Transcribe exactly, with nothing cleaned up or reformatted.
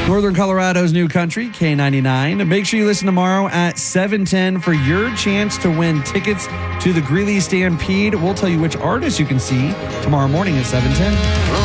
Northern Colorado's new country, K ninety-nine. Make sure you listen tomorrow at seven ten for your chance to win tickets to the Greeley Stampede. We'll tell you which artists you can see tomorrow morning at seven ten.